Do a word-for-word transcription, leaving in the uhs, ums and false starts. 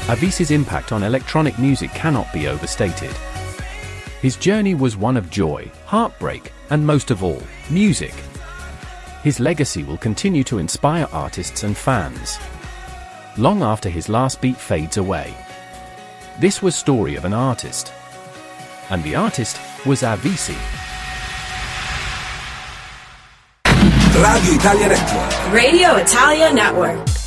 Avicii's impact on electronic music cannot be overstated. His journey was one of joy, heartbreak, and most of all, music. His legacy will continue to inspire artists and fans long after his last beat fades away. This was Story of an Artist. And the artist was Avicii. Radio Italia Network. Radio Italia Network.